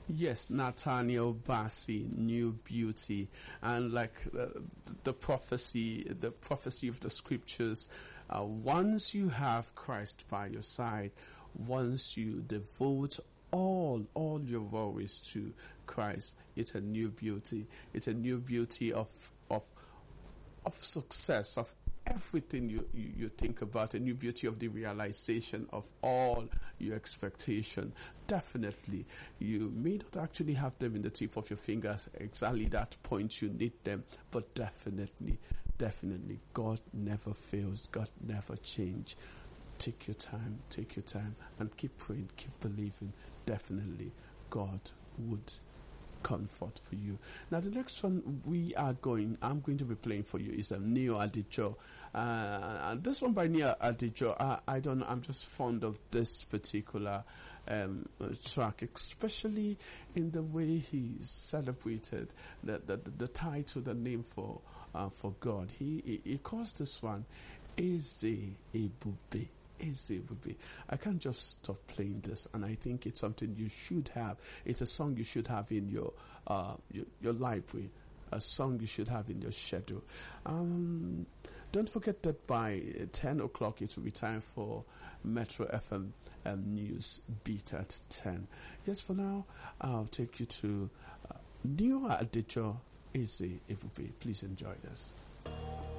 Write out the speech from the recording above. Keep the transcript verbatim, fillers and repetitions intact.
Yes, Nathaniel Bassey, New Beauty, and like uh, the prophecy, the prophecy of the scriptures, uh, once you have Christ by your side, once you devote all, all your worries to Christ, it's a new beauty. It's a new beauty of, of, of success, of everything you, you, you think about, a new beauty of the realization of all your expectation. Definitely, you may not actually have them in the tip of your fingers exactly that point you need them, but definitely, definitely, God never fails. God never changes. Take your time, take your time, and keep praying, keep believing. Definitely, God would comfort for you. Now the next one we are going, I'm going to be playing for you is a um, Neo Adijo. Uh, and this one by Neo Adijo, I, I don't know, I'm just fond of this particular um, uh, track, especially in the way he celebrated the, the, the, the title, the name for, uh, for God. He, he, he calls this one Eze Ebube. I can't just stop playing this, and I think it's something you should have. It's a song you should have in your uh your, your library, a song you should have in your schedule. Um, don't forget that by ten o'clock it will be time for Metro F M um, News Beat at ten. Yes, for now, I'll take you to uh, Neo Adijo Eze Ebube. Please enjoy this.